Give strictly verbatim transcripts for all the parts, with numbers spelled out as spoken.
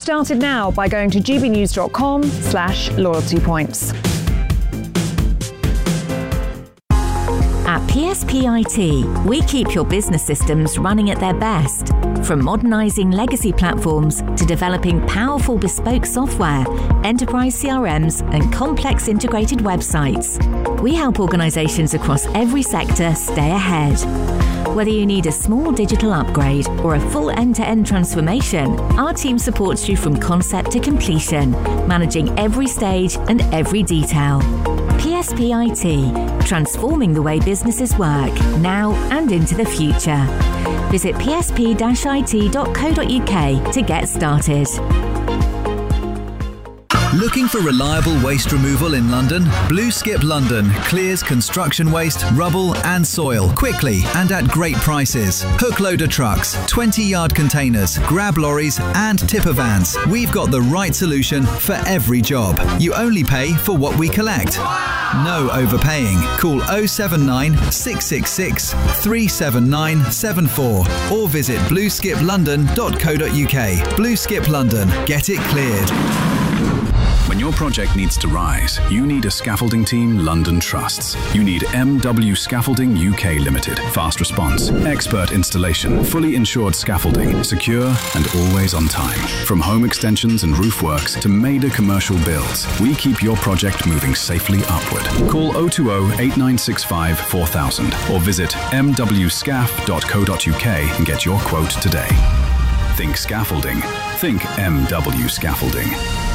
started now by going to gbnews.com slash loyalty points. At P S P I T, we keep your business systems running at their best. From modernising legacy platforms to developing powerful bespoke software, enterprise C R Ms and complex integrated websites. We help organisations across every sector stay ahead. Whether you need a small digital upgrade or a full end-to-end transformation, our team supports you from concept to completion, managing every stage and every detail. P S P I T, transforming the way businesses work, now and into the future. Visit p s p dash i t dot co dot u k to get started. Looking for reliable waste removal in London? Blue Skip London clears construction waste, rubble and soil quickly and at great prices. Hook loader trucks, twenty yard containers, grab lorries and tipper vans. We've got the right solution for every job. You only pay for what we collect. No overpaying. Call oh seven nine, six six six, three seven nine seven four or visit blue skip london dot co dot u k. Blue Skip London. Get it cleared. When your project needs to rise, you need a scaffolding team London trusts. You need M W Scaffolding U K Limited. Fast response, expert installation, fully insured scaffolding, secure and always on time. From home extensions and roof works to major commercial builds, we keep your project moving safely upward. Call oh two oh, eight nine six five, four thousand or visit m w scaf dot co dot u k and get your quote today. Think scaffolding. Think M W Scaffolding.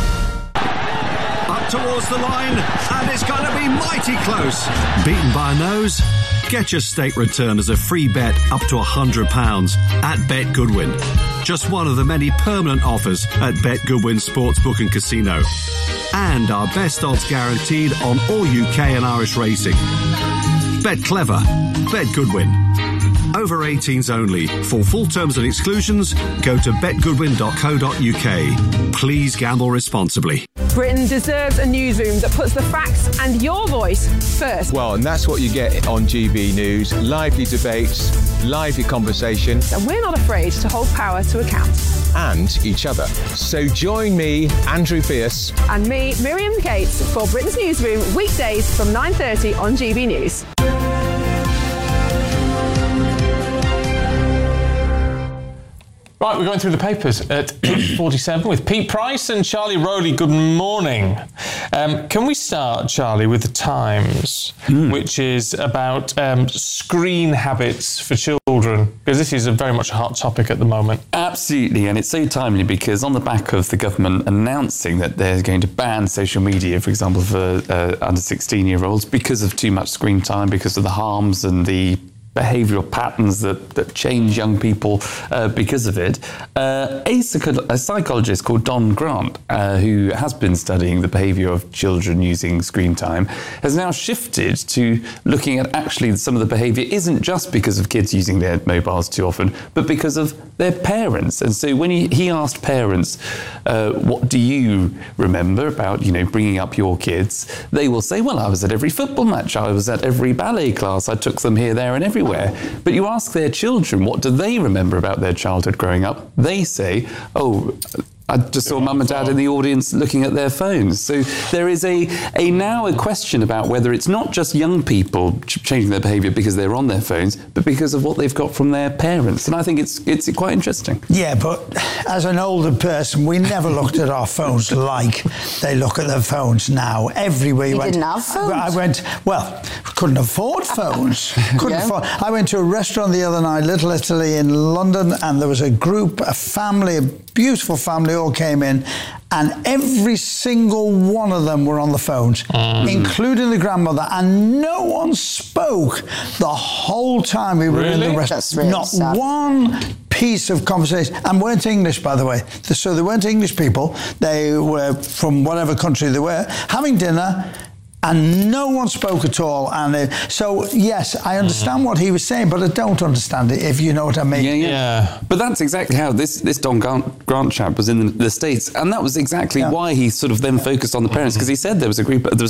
Up towards the line, and it's going to be mighty close. Beaten by a nose? Get your stake return as a free bet up to one hundred pounds at Bet Goodwin. Just one of the many permanent offers at Bet Goodwin Sportsbook and Casino. And our best odds guaranteed on all U K and Irish racing. Bet clever. Bet Goodwin. Over eighteens only. For full terms and exclusions, go to bet goodwin dot co dot u k. Please gamble responsibly. Britain deserves a newsroom that puts the facts and your voice first. Well, and that's what you get on G B News. Lively debates, lively conversation. And we're not afraid to hold power to account. And each other. So join me, Andrew Pierce. And me, Miriam Gates, for Britain's Newsroom, weekdays from nine thirty on G B News. Right, we're going through the papers at eight forty-seven with Pete Price and Charlie Rowley. Good morning. Um, can we start, Charlie, with the Times, mm. which is about um, screen habits for children? Because this is a very much a hot topic at the moment. Absolutely, and it's so timely because on the back of the government announcing that they're going to ban social media, for example, for uh, under sixteen-year-olds because of too much screen time, because of the harms and the behavioural patterns that, that change young people uh, because of it. Uh, a, psych- a psychologist called Don Grant, uh, who has been studying the behaviour of children using screen time, has now shifted to looking at actually some of the behaviour isn't just because of kids using their mobiles too often, but because of their parents. And so when he, he asked parents, uh, what do you remember about, you know, bringing up your kids? They will say, well, I was at every football match, I was at every ballet class, I took them here, there and everywhere. But you ask their children, what do they remember about their childhood growing up? They say, oh, I just saw mum and dad in the audience looking at their phones. So there is a, a now a question about whether it's not just young people ch- changing their behaviour because they're on their phones, but because of what they've got from their parents. And I think it's it's quite interesting. Yeah, but as an older person, we never looked at our phones like they look at their phones now. Everywhere you, you went. didn't have phones? I went, well, couldn't afford phones. Couldn't yeah. afford. I went to a restaurant the other night, Little Italy in London, and there was a group, a family, a beautiful family all came in, and every single one of them were on the phones, mm. including the grandmother, and no one spoke the whole time we were really? in the restaurant. Really Not sad. one piece of conversation, and weren't English, by the way. So they weren't English people. They were from whatever country they were, having dinner, and no one spoke at all. And uh, so, yes, I understand mm-hmm. what he was saying, but I don't understand it, if you know what I mean. Yeah, yeah. yeah. But that's exactly how this, this Don Grant, Grant chap was in the, the States. And that was exactly yeah. why he sort of then focused on the parents, because he said there was a group, there was a family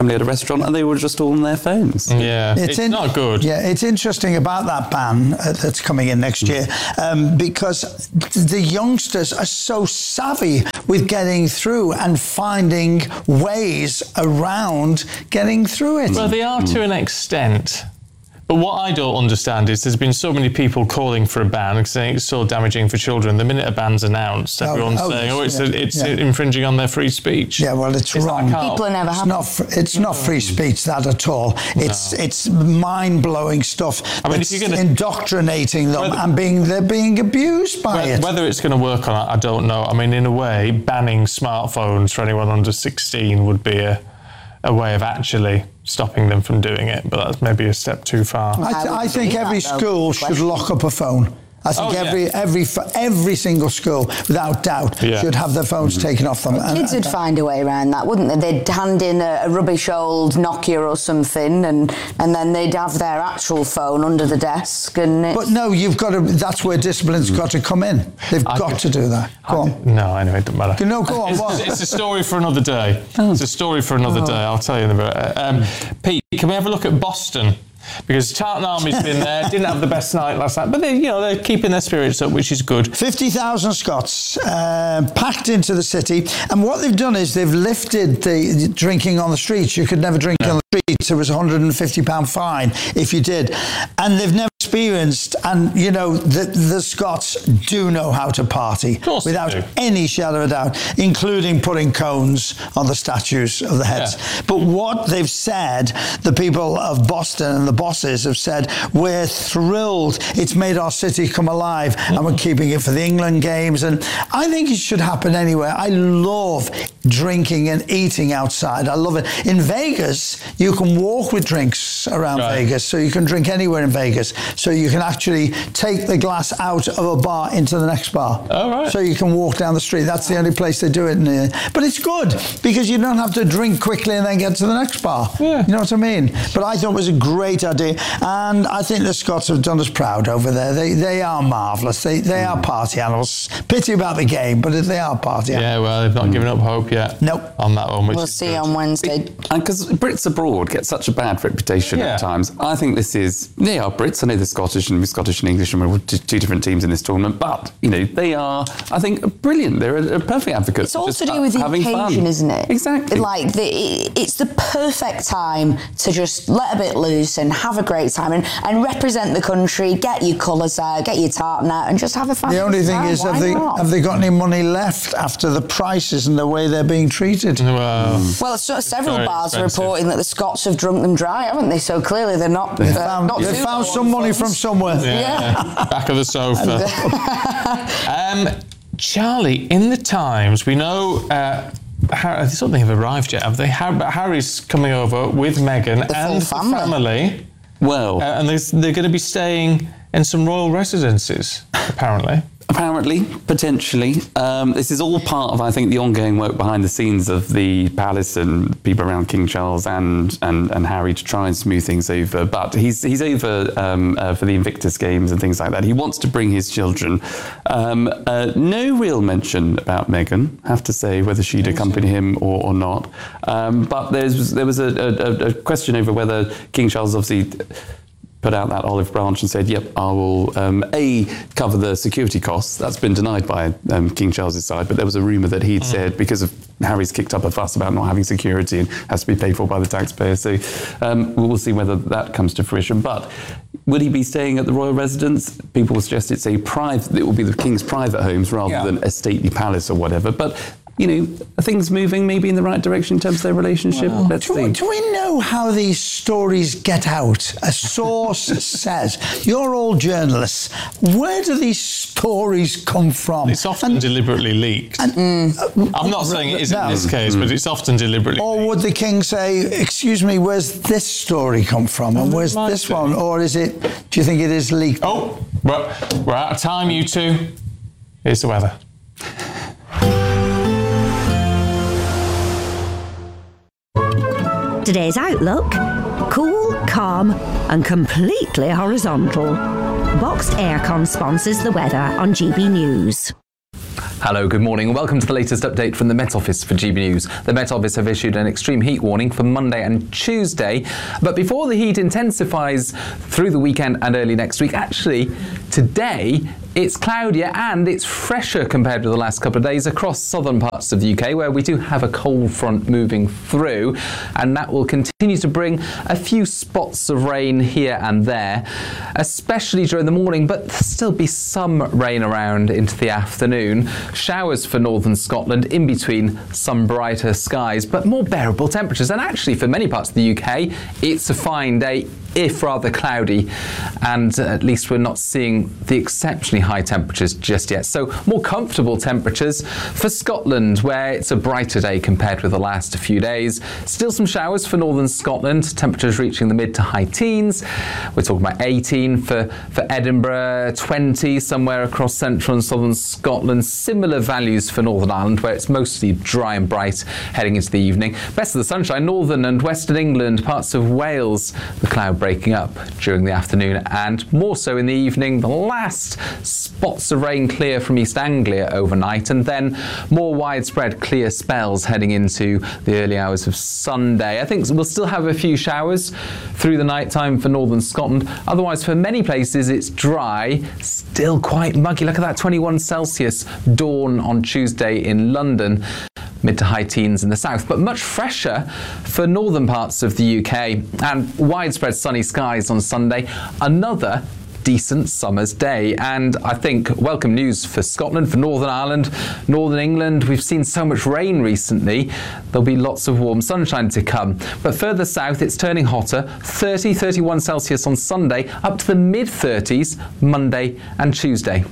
at a restaurant and they were just all on their phones. Yeah, it's, it's in, not good. Yeah, it's interesting about that ban uh, that's coming in next year um, because the youngsters are so savvy with getting through and finding ways around getting through it. Well, they are to an extent. But what I don't understand is there's been so many people calling for a ban saying it's so damaging for children. The minute a ban's announced, everyone's oh, oh, saying, "Oh, it's yeah, it's yeah. infringing on their free speech." Yeah, well, it's, it's wrong. People are never it's happy. Not, it's not free speech that at all. It's no. it's mind-blowing stuff. I mean, if you're gonna, indoctrinating them whether, and being they're being abused by whether, it. Whether it's going to work or not, I don't know. I mean, in a way, banning smartphones for anyone under sixteen would be a. a way of actually stopping them from doing it, but that's maybe a step too far. I, th- I think every that, school should lock up a phone. I think oh, every yeah. every every single school, without doubt, yeah. should have their phones mm-hmm. taken off them. Well, kids would find a way around that, wouldn't they? They'd hand in a, a rubbish old Nokia or something, and and then they'd have their actual phone under the desk. And it's... But no, you've got to. That's where discipline's got to come in. They've I got could, to do that. Go I on. Could, no, anyway, it doesn't matter. No, go on. It's, what? it's a story for another day. Oh. It's a story for another oh. day. I'll tell you in a minute. Um, Pete, can we have a look at Boston? Because Tartan Army's been there, didn't have the best night last night, but they, you know, they're keeping their spirits up, which is good. fifty thousand Scots uh, packed into the city, and what they've done is they've lifted the drinking on the streets. You could never drink yeah. on the streets. There was a one hundred fifty pound fine if you did, and they've never experienced. And you know, the, the Scots do know how to party without any shadow of a doubt, including putting cones on the statues of the heads. Yeah. But what they've said, the people of Boston and the bosses have said, we're thrilled. It's made our city come alive, mm-hmm. and we're keeping it for the England games. And I think it should happen anywhere. I love drinking and eating outside. I love it. In Vegas, you can walk with drinks around right. Vegas, so you can drink anywhere in Vegas. So you can actually take the glass out of a bar into the next bar. Oh, right. So you can walk down the street. That's the only place they do it in here. But it's good because you don't have to drink quickly and then get to the next bar. Yeah. You know what I mean? But I thought it was a great idea, and I think the Scots have done us proud over there. They they are marvellous. They they are party animals. Pity about the game, but they are party animals. Yeah, well, they've not given up hope yet. Nope. On that one, which we'll is see good. on Wednesday. And because Brits abroad get such a bad reputation yeah. at times, I think this is they are Brits. I know they're Scottish and we're Scottish and English, and we're two different teams in this tournament. But you know, they are, I think, brilliant. They're a, a perfect advocate. It's all to do with the occasion, fun. Isn't it? Exactly. Like the, it's the perfect time to just let a bit loose and have a great time and, and represent the country. Get your colours out, get your tartan out, and just have a fun time. The only thing time. is, have they, have they got any money left after the prices and the way they're being treated? Well, mm. well so several bars expensive. are reporting that the Scots have drunk them dry, haven't they? So clearly they're not. They uh, found, not they found some money funds. from somewhere. Yeah. yeah. Back of the sofa. um, Charlie, in the Times, we know. Uh, Harry, something have arrived yet, have they? Harry's coming over with Meghan the and full family. the family. Well, uh, and they're going to be staying in some royal residences, apparently. Apparently, potentially. Um, this is all part of, I think, the ongoing work behind the scenes of the palace and people around King Charles and and, and Harry to try and smooth things over. But he's he's over um, uh, for the Invictus Games and things like that. He wants to bring his children. Um, uh, no real mention about Meghan, I have to say, whether she'd accompany him or, or not. Um, but there's there was a, a, a question over whether King Charles obviously put out that olive branch and said, yep, I will, um, A, cover the security costs. That's been denied by um, King Charles's side, but there was a rumour that he'd mm. said, because of Harry's kicked up a fuss about not having security and has to be paid for by the taxpayer. So um, we'll see whether that comes to fruition. But would he be staying at the royal residence? People will suggest it's a private, it will be the King's private homes rather yeah. than a stately palace or whatever. But you know, are things moving maybe in the right direction in terms of their relationship? Well, Let's do, see. do we know how these stories get out? A source says, you're all journalists, where do these stories come from? It's often and, deliberately leaked. And, mm, I'm not saying it isn't no. in this case, mm. but it's often deliberately Or leaked. would the King say, excuse me, where's this story come from? And where's this be. one? Or is it, do you think it is leaked? Oh, well, we're out of time, you two. Here's the weather. Today's outlook: cool, calm and completely horizontal. Boxed Aircon sponsors the weather on G B News. Hello, good morning and welcome to the latest update from the Met Office for G B News. The Met Office have issued an extreme heat warning for Monday and Tuesday, but before the heat intensifies through the weekend and early next week, actually today it's cloudier and it's fresher compared with the last couple of days across southern parts of the U K, where we do have a cold front moving through, and that will continue to bring a few spots of rain here and there, especially during the morning, but there'll still be some rain around into the afternoon. Showers for northern Scotland, in between some brighter skies, but more bearable temperatures. And actually for many parts of the U K, it's a fine day, if rather cloudy, and at least we're not seeing the exceptionally high temperatures just yet. So more comfortable temperatures for Scotland, where it's a brighter day compared with the last few days. Still some showers for northern Scotland, temperatures reaching the mid to high teens. We're talking about eighteen for, for Edinburgh, twenty somewhere across central and southern Scotland. Similar values for Northern Ireland, where it's mostly dry and bright heading into the evening. Best of the sunshine, northern and western England, parts of Wales, the cloud breaking up during the afternoon and more so in the evening. The last spots of rain clear from East Anglia overnight, and then more widespread clear spells heading into the early hours of Sunday. I think we'll still have a few showers through the night time for northern Scotland. Otherwise, for many places, it's dry, still quite muggy. Look at that, twenty-one Celsius dawn on Tuesday in London. Mid to high teens in the south, but much fresher for northern parts of the U K, and widespread sunny skies on Sunday. Another decent summer's day, and I think welcome news for Scotland, for Northern Ireland, Northern England. We've seen so much rain recently. There'll be lots of warm sunshine to come, but further south it's turning hotter. thirty, thirty-one Celsius on Sunday, up to the mid thirties Monday and Tuesday.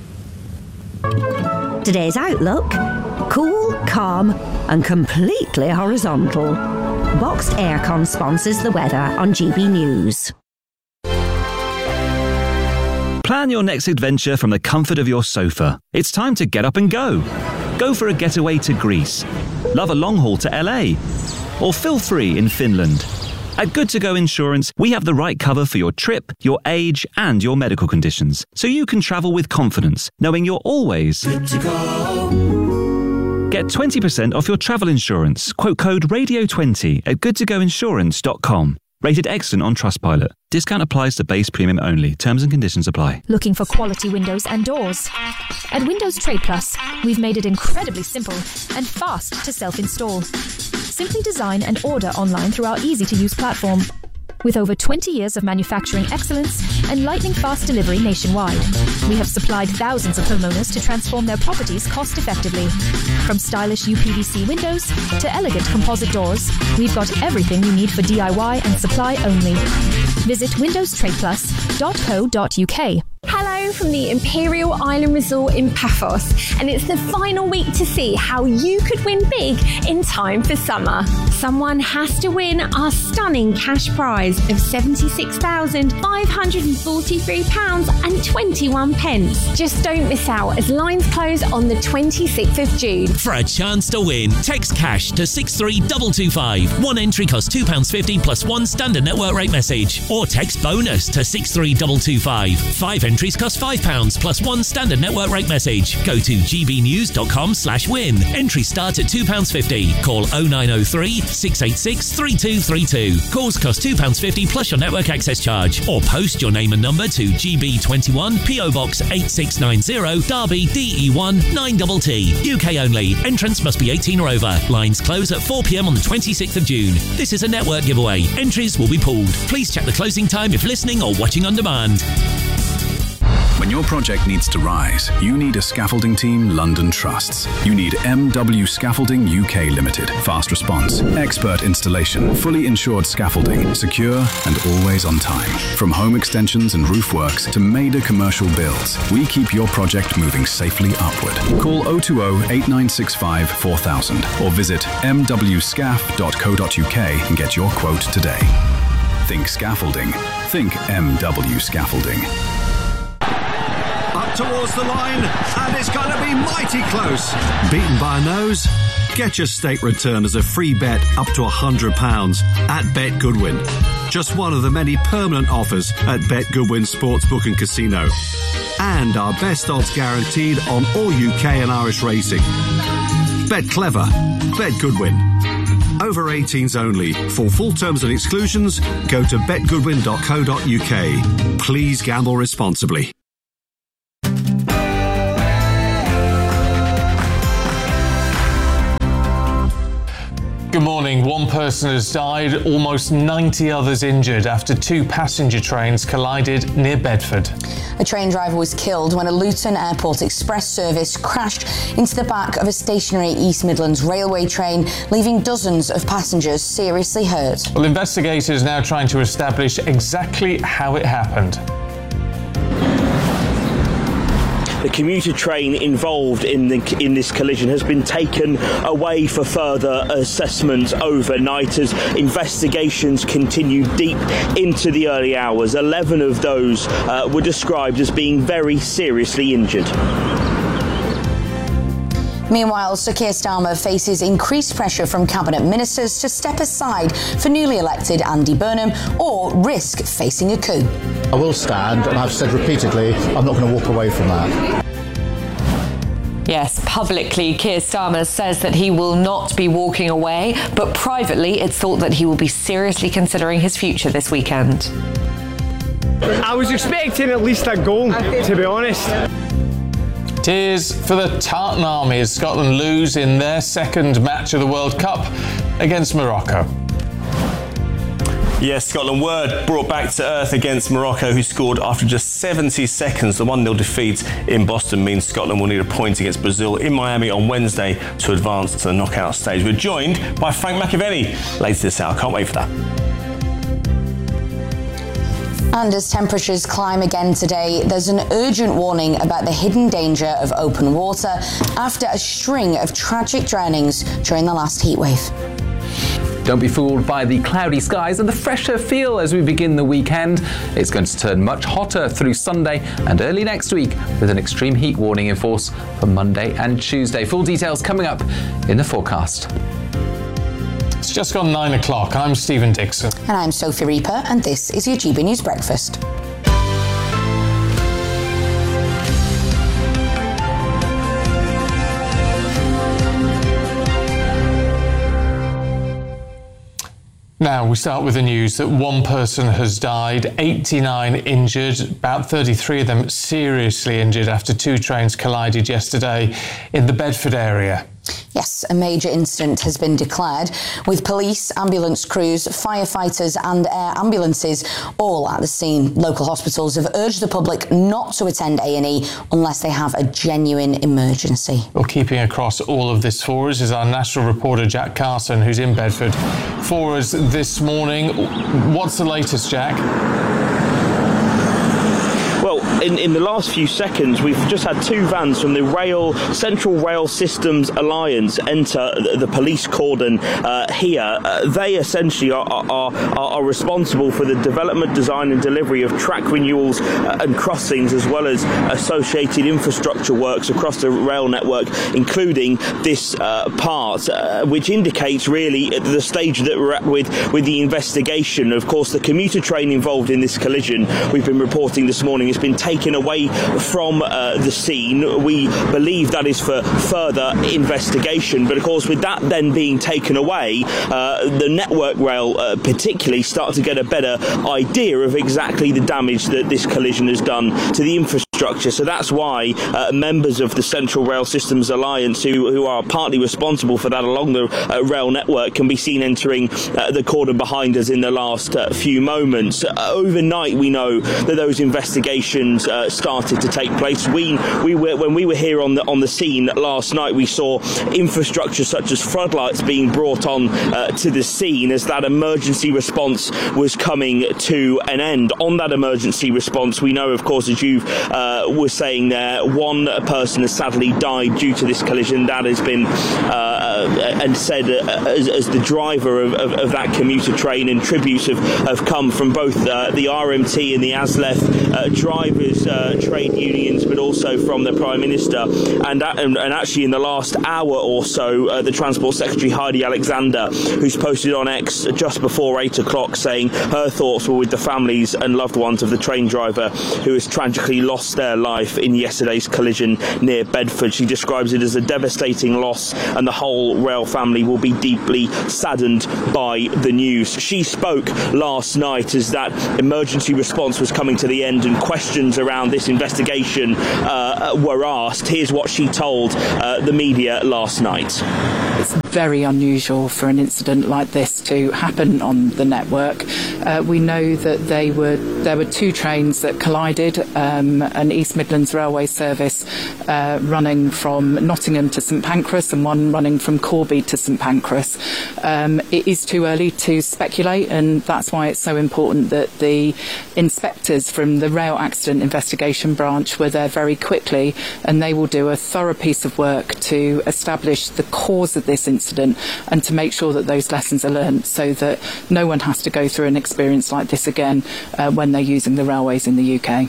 Today's outlook: cool, calm and completely horizontal. Boxed Aircon sponsors the weather on G B News. Plan your next adventure from the comfort of your sofa. It's time to get up and go. Go for a getaway to Greece. Love a long haul to L A. Or feel free in Finland. At Good To Go Insurance, we have the right cover for your trip, your age, and your medical conditions, so you can travel with confidence, knowing you're always good to go. Get twenty percent off your travel insurance. Quote code radio twenty at good to go insurance dot com. Rated excellent on Trustpilot. Discount applies to base premium only. Terms and conditions apply. Looking for quality windows and doors? At Windows Trade Plus, we've made it incredibly simple and fast to self-install. Simply design and order online through our easy-to-use platform. With over twenty years of manufacturing excellence and lightning-fast delivery nationwide, we have supplied thousands of homeowners to transform their properties cost-effectively. From stylish U P V C windows to elegant composite doors, we've got everything you need for D I Y and supply only. Visit windows trade plus dot co dot U K. Hello from the Imperial Island Resort in Paphos, and it's the final week to see how you could win big in time for summer. Someone has to win our stunning cash prize of seventy-six thousand five hundred forty-three pounds and twenty-one pence. Just don't miss out as lines close on the twenty-sixth of June. For a chance to win, text cash to six three two two five. One entry costs two pounds fifty plus one standard network rate message. Or text bonus to six three two two five. Five entries cost five pounds plus one standard network rate message. Go to gbnews.com slash win. Entry starts at two pounds fifty. Call oh nine oh three, six eight six, three two three two. Calls cost two pounds fifty plus your network access charge. Or post your name and number to G B twenty-one, P O Box eight six nine zero, Derby, D E one nine T T. U K only. Entrance must be eighteen or over. Lines close at four p m on the twenty-sixth of June. This is a network giveaway. Entries will be pulled. Please check the closing time if listening or watching on demand. When your project needs to rise, you need a scaffolding team London trusts. You need M W Scaffolding U K Limited. Fast response, expert installation, fully insured scaffolding, secure and always on time. From home extensions and roof works to major commercial builds, we keep your project moving safely upward. Call oh two oh, eight nine six five, four thousand or visit m w scaff dot co dot u k and get your quote today. Think scaffolding. Think M W Scaffolding. Up towards the line, and it's going to be mighty close. Beaten by a nose? Get your stake return as a free bet up to one hundred pounds at Bet Goodwin. Just one of the many permanent offers at Bet Goodwin Sportsbook and Casino. And our best odds guaranteed on all U K and Irish racing. Bet clever. Bet Goodwin. Over eighteens only. For full terms and exclusions, go to bet goodwin dot co dot U K. Please gamble responsibly. Good morning. One person has died, almost ninety others injured after two passenger trains collided near Bedford. A train driver was killed when a Luton Airport Express service crashed into the back of a stationary East Midlands Railway train, leaving dozens of passengers seriously hurt. Well, investigators are now trying to establish exactly how it happened. The commuter train involved in the, in this collision has been taken away for further assessment overnight as investigations continue deep into the early hours. Eleven of those uh, were described as being very seriously injured. Meanwhile, Sir Keir Starmer faces increased pressure from Cabinet Ministers to step aside for newly elected Andy Burnham or risk facing a coup. I will stand, and I've said repeatedly, I'm not going to walk away from that. Yes, publicly, Keir Starmer says that he will not be walking away, but privately, it's thought that he will be seriously considering his future this weekend. I was expecting at least a goal, to be honest. Tears for the Tartan Army as Scotland lose in their second match of the World Cup against Morocco. Yes, Scotland were brought back to earth against Morocco, who scored after just seventy seconds. The one nil defeat in Boston means Scotland will need a point against Brazil in Miami on Wednesday to advance to the knockout stage. We're joined by Frank McAvenny later this hour. Can't wait for that. And as temperatures climb again today, there's an urgent warning about the hidden danger of open water after a string of tragic drownings during the last heatwave. Don't be fooled by the cloudy skies and the fresher feel as we begin the weekend. It's going to turn much hotter through Sunday and early next week with an extreme heat warning in force for Monday and Tuesday. Full details coming up in the forecast. It's just gone nine o'clock. I'm Stephen Dixon. And I'm Sophie Reaper, and this is your G B News Breakfast. Now, we start with the news that one person has died, eighty-nine injured, about thirty-three of them seriously injured after two trains collided yesterday in the Bedford area. Yes, a major incident has been declared with police, ambulance crews, firefighters and air ambulances all at the scene. Local hospitals have urged the public not to attend A and E unless they have a genuine emergency. Well, keeping across all of this for us is our national reporter Jack Carson, who's in Bedford for us this morning. What's the latest, Jack? Well, in, in the last few seconds, we've just had two vans from the Rail Central Rail Systems Alliance enter the, the police cordon uh, here. Uh, they essentially are, are, are, are responsible for the development, design and delivery of track renewals uh, and crossings, as well as associated infrastructure works across the rail network, including this uh, part, uh, which indicates really at the stage that we're at with, with the investigation. Of course, the commuter train involved in this collision, we've been reporting this morning, has been taken away from uh, the scene. We believe that is for further investigation, but of course with that then being taken away, uh, the Network Rail uh, particularly start to get a better idea of exactly the damage that this collision has done to the infrastructure. So that's why uh, members of the Central Rail Systems Alliance, who, who are partly responsible for that along the uh, rail network, can be seen entering uh, the cordon behind us in the last uh, few moments. Uh, overnight we know that those investigations Uh, started to take place. We we were when we were here on the on the scene last night, we saw infrastructure such as floodlights being brought on uh, to the scene as that emergency response was coming to an end. On that emergency response, we know, of course, as you've uh, uh, was saying there, one person has sadly died due to this collision. That has been uh, and said uh, as, as the driver of, of, of that commuter train, and tributes have, have come from both uh, the R M T and the ASLEF uh, drivers uh, trade unions, but also from the Prime Minister. And, that, and, and actually in the last hour or so, uh, the Transport Secretary Heidi Alexander, who's posted on X just before eight o'clock, saying her thoughts were with the families and loved ones of the train driver who has tragically lost their life in yesterday's collision near Bedford. She describes it as a devastating loss, and the whole rail family will be deeply saddened by the news. She spoke last night as that emergency response was coming to the end and questions around this investigation uh, were asked. Here's what she told uh, the media last night. It's very unusual for an incident like this to happen on the network. Uh, we know that they were there were two trains that collided, um, an East Midlands Railway service uh, running from Nottingham to St Pancras and one running from Corby to St Pancras. Um, it is too early to speculate, and that's why it's so important that the inspectors from the Rail Accident Investigation Branch were there very quickly, and they will do a thorough piece of work to establish the cause of this incident and to make sure that those lessons are learned, so that no one has to go through an experience like this again uh, when they're using the railways in the U K.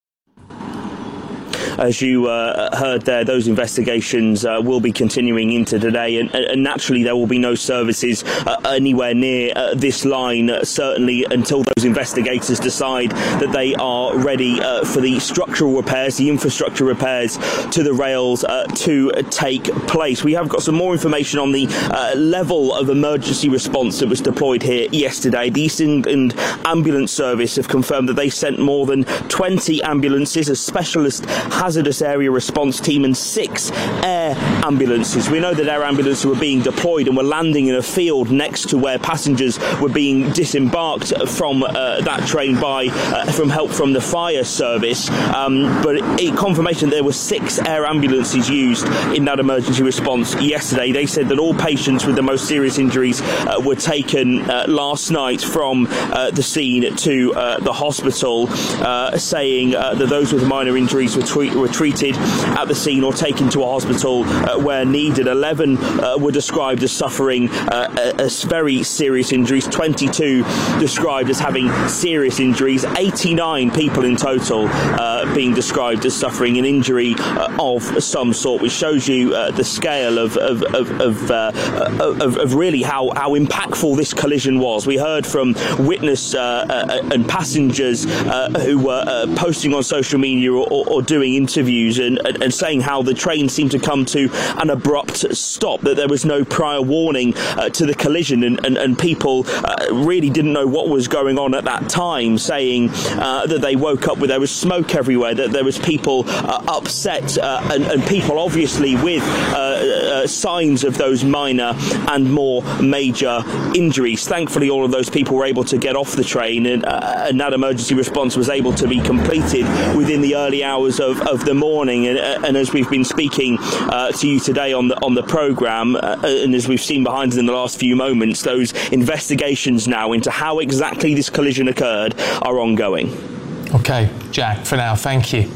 As you uh, heard there, those investigations uh, will be continuing into today, and, and naturally there will be no services uh, anywhere near uh, this line, uh, certainly until those investigators decide that they are ready uh, for the structural repairs, the infrastructure repairs to the rails uh, to take place. We have got some more information on the uh, level of emergency response that was deployed here yesterday. The East England Ambulance Service have confirmed that they sent more than twenty ambulances, a specialist hazardous area response team, and six air ambulances. We know that air ambulances were being deployed and were landing in a field next to where passengers were being disembarked from uh, that train by uh, from help from the fire service. Um, but a confirmation that there were six air ambulances used in that emergency response yesterday. They said that all patients with the most serious injuries uh, were taken uh, last night from uh, the scene to uh, the hospital, uh, saying uh, that those with minor injuries were treated were treated at the scene or taken to a hospital uh, where needed. eleven uh, were described as suffering uh, as very serious injuries, twenty-two described as having serious injuries, eighty-nine people in total uh, being described as suffering an injury uh, of some sort, which shows you uh, the scale of of of of, uh, of of really how how impactful this collision was. We heard from witness uh, uh, and passengers uh, who were uh, posting on social media or, or, or doing interviews and, and, and saying how the train seemed to come to an abrupt stop, that there was no prior warning uh, to the collision, and, and, and people uh, really didn't know what was going on at that time, saying uh, that they woke up with there was smoke everywhere, that there was people uh, upset uh, and, and people obviously with uh, uh, signs of those minor and more major injuries. Thankfully all of those people were able to get off the train, and, uh, and that emergency response was able to be completed within the early hours of, of the morning. And, and as we've been speaking uh, to you today on the on the programme, uh, and as we've seen behind us in the last few moments, those investigations now into how exactly this collision occurred are ongoing. OK, Jack, for now, thank you.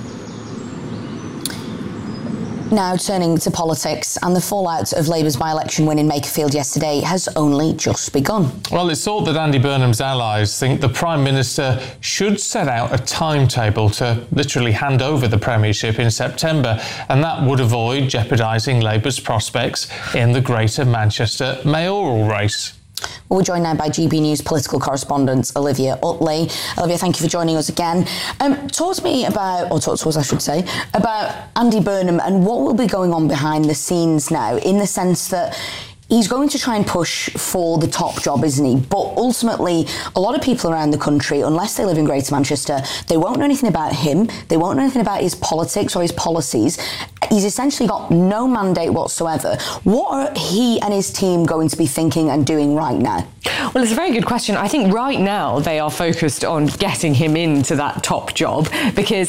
Now turning to politics, and the fallout of Labour's by-election win in Makerfield yesterday has only just begun. Well, it's thought that Andy Burnham's allies think the Prime Minister should set out a timetable to literally hand over the Premiership in September, and that would avoid jeopardising Labour's prospects in the Greater Manchester mayoral race. Well, we're joined now by G B News political correspondent Olivia Utley. Olivia, thank you for joining us again. Um, talk to me about, or talk to us, I should say, about Andy Burnham and what will be going on behind the scenes now, in the sense that he's going to try and push for the top job, isn't he? But ultimately, a lot of people around the country, unless they live in Greater Manchester, they won't know anything about him. They won't know anything about his politics or his policies. He's essentially got no mandate whatsoever. What are he and his team going to be thinking and doing right now? Well, it's a very good question. I think right now they are focused on getting him into that top job, because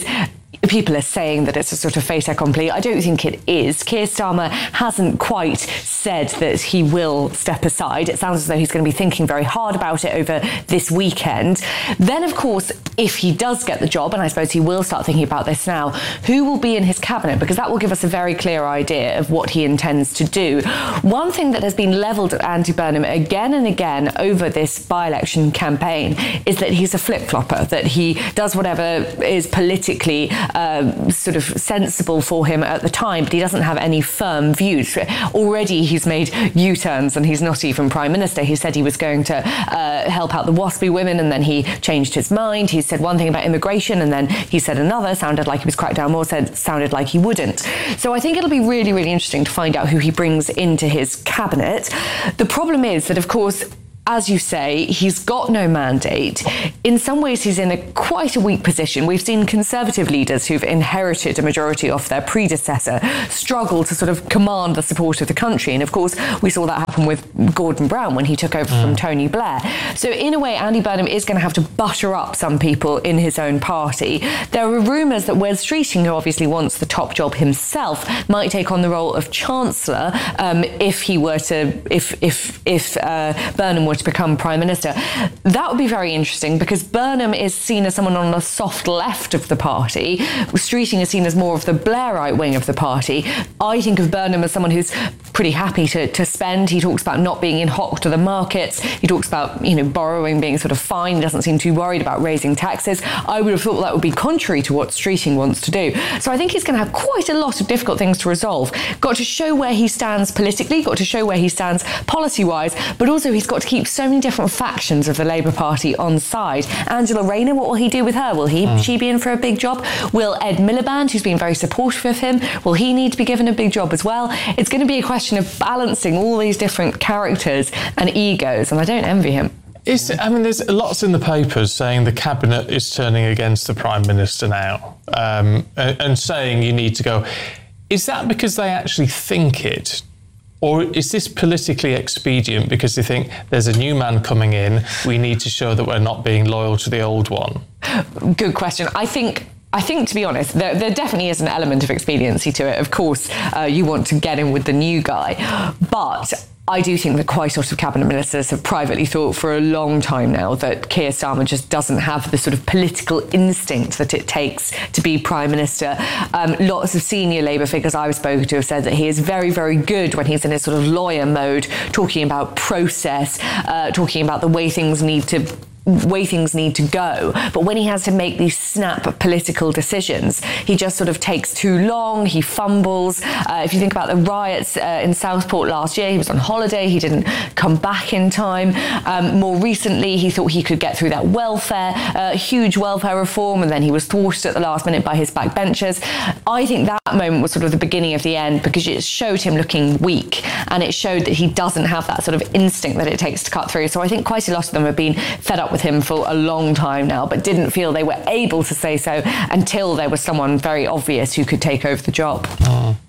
people are saying that it's a sort of fait accompli. I don't think it is. Keir Starmer hasn't quite said that he will step aside. It sounds as though he's going to be thinking very hard about it over this weekend. Then, of course, if he does get the job, and I suppose he will start thinking about this now, who will be in his cabinet? Because that will give us a very clear idea of what he intends to do. One thing that has been levelled at Andy Burnham again and again over this by-election campaign is that he's a flip-flopper, that he does whatever is politically uh, sort of sensible for him at the time, but he doesn't have any firm views. Already he's made U-turns and he's not even Prime Minister. He said he was going to uh, help out the WASPy women and then he changed his mind. He said one thing about immigration and then he said another, sounded like he was cracked down more, said sounded like he wouldn't. So I think it'll be really, really interesting to find out who he brings into his cabinet. The problem is that, of course, as you say, he's got no mandate. In some ways, he's in a quite a weak position. We've seen Conservative leaders who've inherited a majority of their predecessor struggle to sort of command the support of the country. And of course, we saw that happen with Gordon Brown when he took over mm. from Tony Blair. So in a way, Andy Burnham is going to have to butter up some people in his own party. There are rumours that Wes Streeting, who obviously wants the top job himself, might take on the role of Chancellor um, if he were to, if if if uh, Burnham were to become Prime Minister. That would be very interesting because Burnham is seen as someone on the soft left of the party. Streeting is seen as more of the Blairite wing of the party. I think of Burnham as someone who's pretty happy to, to spend. He talks about not being in hock to the markets. He talks about, you know, borrowing being sort of fine. He doesn't seem too worried about raising taxes. I would have thought that would be contrary to what Streeting wants to do. So I think he's going to have quite a lot of difficult things to resolve. Got to show where he stands politically, got to show where he stands policy-wise, but also he's got to keep so many different factions of the Labour Party on side. Angela Rayner, what will he do with her? Will he mm. she be in for a big job? Will Ed Miliband, who's been very supportive of him, will he need to be given a big job as well? It's going to be a question of balancing all these different characters and egos, and I don't envy him. Is, I mean, there's lots in the papers saying the cabinet is turning against the Prime Minister now, um, and, and saying you need to go. Is that because they actually think it? Or is this politically expedient because they think there's a new man coming in, we need to show that we're not being loyal to the old one? Good question. I think... I think, to be honest, there, there definitely is an element of expediency to it. Of course, uh, you want to get in with the new guy. But I do think that quite a lot of cabinet ministers have privately thought for a long time now that Keir Starmer just doesn't have the sort of political instinct that it takes to be Prime Minister. Um, lots of senior Labour figures I've spoken to have said that he is very, very good when he's in his sort of lawyer mode, talking about process, uh, talking about the way things need to way things need to go. But when he has to make these snap political decisions, he just sort of takes too long, he fumbles. Uh, if you think about the riots uh, in Southport last year, he was on holiday, he didn't come back in time. Um, more recently, he thought he could get through that welfare, uh, huge welfare reform, and then he was thwarted at the last minute by his backbenchers. I think that moment was sort of the beginning of the end because it showed him looking weak and it showed that he doesn't have that sort of instinct that it takes to cut through. So I think quite a lot of them have been fed up with him for a long time now, but didn't feel they were able to say so until there was someone very obvious who could take over the job. Oh.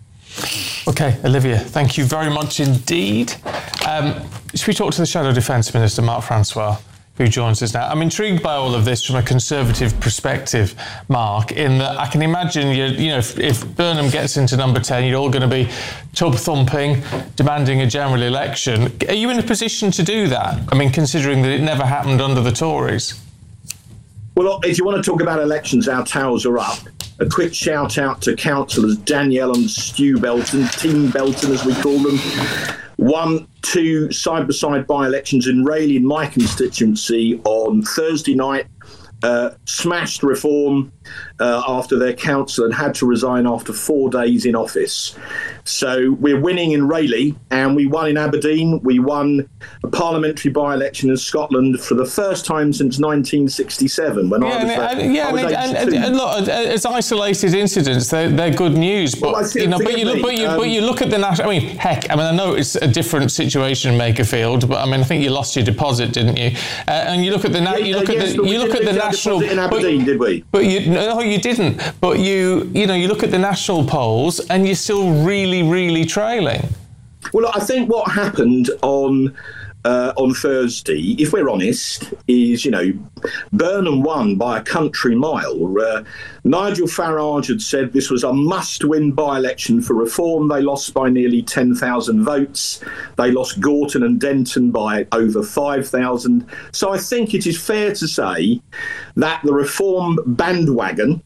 OK, Olivia, thank you very much indeed. Um, should we talk to the Shadow Defence Minister, Mark Francois, who joins us now? I'm intrigued by all of this from a Conservative perspective, Mark, in that I can imagine, you, you know, if, if Burnham gets into number ten, you're all going to be tub-thumping, demanding a general election. Are you in a position to do that? I mean, considering that it never happened under the Tories? Well, if you want to talk about elections, our towels are up. A quick shout out to councillors Danielle and Stu Belton, Team Belton as we call them. One, two side-by-side by-elections in Rayleigh in my constituency on Thursday night. Uh, smashed reform uh, after their councillor and had to resign after four days in office. So we're winning in Rayleigh and we won in Aberdeen. We won a parliamentary by-election in Scotland for the first time since nineteen sixty-seven. When yeah, I was, uh, and, yeah, I was and, and, and look, as isolated incidents, they're, they're good news. But well, you know, but you look, but you, um, but you look at the national. I mean, heck, I mean, I know it's a different situation in Makerfield, but I mean, I think you lost your deposit, didn't you? Uh, and you look at the na- yeah, you look uh, at yes, the you look at the national. In Aberdeen, but, did we? But you no, you didn't. But you you know, you look at the national polls, and you're still really, really trailing. Well, I think what happened on uh, on Thursday, if we're honest, is, you know, Burnham won by a country mile. Uh, Nigel Farage had said this was a must-win by-election for Reform. They lost by nearly ten thousand votes. They lost Gorton and Denton by over five thousand. So I think it is fair to say that the Reform bandwagon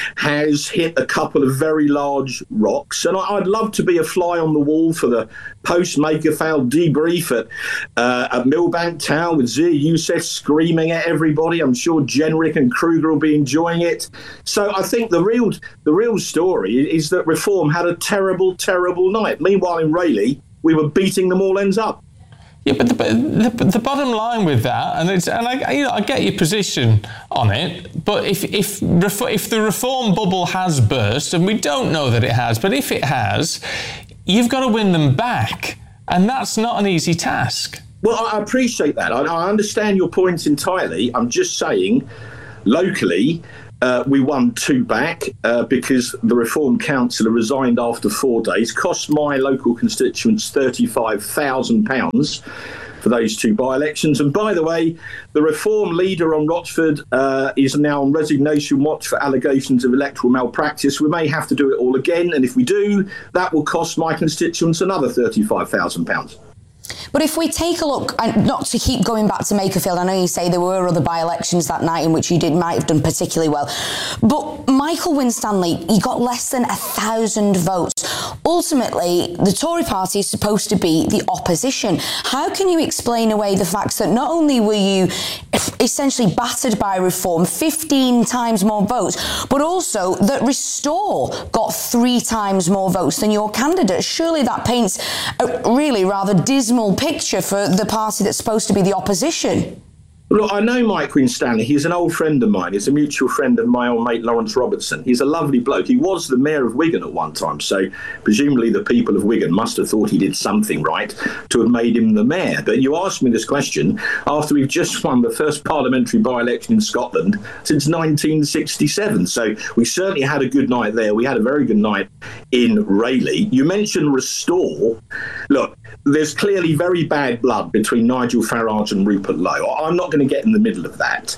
has hit a couple of very large rocks. And I'd love to be a fly on the wall for the post-Makerfeld debrief at, uh, at Millbank Tower with Zia Youssef screaming at everybody. I'm sure Jenrick and Kruger will be enjoying it. So I think the real the real story is that Reform had a terrible, terrible night. Meanwhile, in Rayleigh, we were beating them all ends up. Yeah, but the, the, the bottom line with that, and it's, and I, you know, I get your position on it, but if if if the Reform bubble has burst, and we don't know that it has, but if it has, you've got to win them back, and that's not an easy task. Well, I appreciate that. I, I understand your point entirely. I'm just saying, locally, Uh, we won two back uh, because the Reform councillor resigned after four days, cost my local constituents thirty-five thousand pounds for those two by-elections. And by the way, the Reform leader on Rochford uh, is now on resignation watch for allegations of electoral malpractice. We may have to do it all again. And if we do, that will cost my constituents another thirty-five thousand pounds. But if we take a look, and not to keep going back to Makerfield, I know you say there were other by-elections that night in which you did might have done particularly well, but Michael Winstanley, he got less than a thousand votes. Ultimately, the Tory party is supposed to be the opposition. How can you explain away the fact that not only were you essentially battered by Reform, fifteen times more votes, but also that Restore got three times more votes than your candidate? Surely that paints a really rather dismal picture for the party that's supposed to be the opposition. Look, I know Mike Winstanley. He's an old friend of mine. He's a mutual friend of my old mate Lawrence Robertson. He's a lovely bloke. He was the mayor of Wigan at one time, so presumably the people of Wigan must have thought he did something right to have made him the mayor. But you asked me this question after we've just won the first parliamentary by-election in Scotland since nineteen sixty-seven. So we certainly had a good night there. We had a very good night in Rayleigh. You mentioned Restore. Look, there's clearly very bad blood between Nigel Farage and Rupert Lowe. I'm not going to get in the middle of that.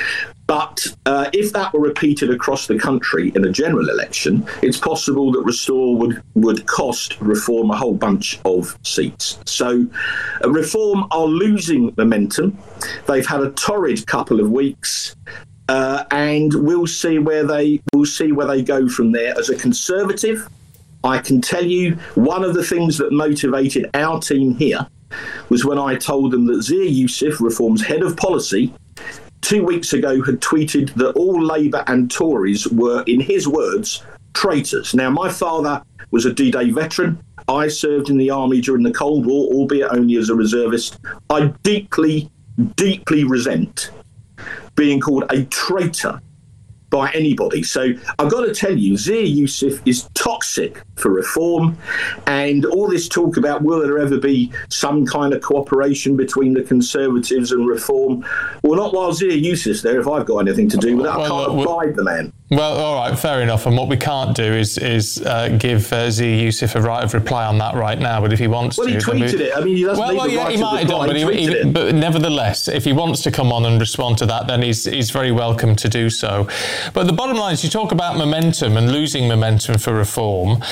But uh, if that were repeated across the country in a general election, it's possible that Restore would, would cost Reform a whole bunch of seats. So uh, Reform are losing momentum. They've had a torrid couple of weeks. Uh, and we'll see where they we'll see where they go from there. As a Conservative, I can tell you one of the things that motivated our team here was when I told them that Zia Youssef, Reform's head of policy, two weeks ago had tweeted that all Labour and Tories were, in his words, traitors. Now, my father was a D-Day veteran. I served in the army during the Cold War, albeit only as a reservist. I deeply, deeply resent being called a traitor by anybody. So I've got to tell you, Zia Youssef is toxic for Reform, and all this talk about will there ever be some kind of cooperation between the Conservatives and Reform, well, not while Zia Youssef's there. If I've got anything to do with it, I well, can't well, abide the man. Well, all right, fair enough. And what we can't do is is uh, give uh, Zia Youssef a right of reply on that right now. But if he wants well, to, well, he tweeted we... it. I mean, he doesn't well, need well, the yeah, right he of might have reply. done, but, he, he, he, but nevertheless, if he wants to come on and respond to that, then he's he's very welcome to do so. But the bottom line is, you talk about momentum and losing momentum for Reform.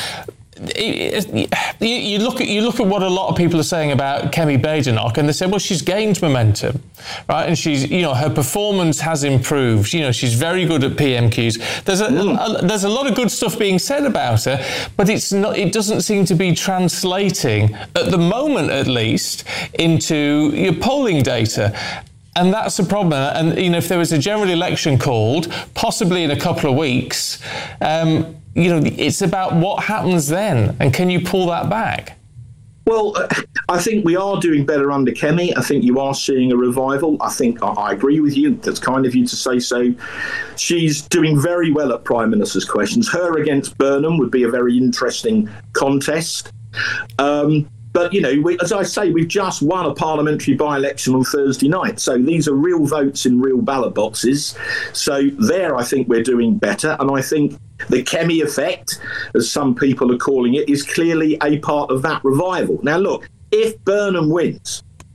You look at you look at what a lot of people are saying about Kemi Badenoch, and they say, well, she's gained momentum, right? And she's, you know, her performance has improved. You know, she's very good at P M Qs. There's a, a there's a lot of good stuff being said about her, but it's not. It doesn't seem to be translating at the moment, at least, into your polling data. And that's a problem. And, you know, if there was a general election called, possibly in a couple of weeks, um, you know, it's about what happens then, and can you pull that back? Well, uh, I think we are doing better under Kemi. I think you are seeing a revival. I think I, I agree with you. That's kind of you to say so. She's doing very well at Prime Minister's questions. Her against Burnham would be a very interesting contest. Um, But, you know, we, as I say, we've just won a parliamentary by-election on Thursday night. So these are real votes in real ballot boxes. So there, I think we're doing better. And I think the Kemi effect, as some people are calling it, is clearly a part of that revival. Now, look, if Burnham wins,